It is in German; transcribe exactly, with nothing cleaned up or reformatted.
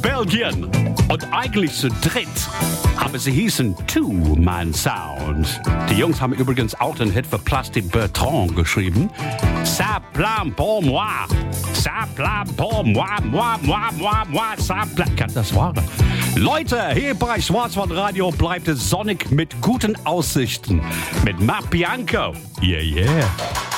Belgien. Und eigentlich zu dritt. Aber sie hießen Two-Man Sound. Die Jungs haben übrigens auch den Hit für Plastic Bertrand geschrieben. Ça plane pour moi. Ça plane pour moi, moi, moi, moi, moi, ça plane. Kann das wahr? Leute, hier bei Schwarzwaldradio bleibt es sonnig mit guten Aussichten. Mit Marc Bianco. Yeah, yeah.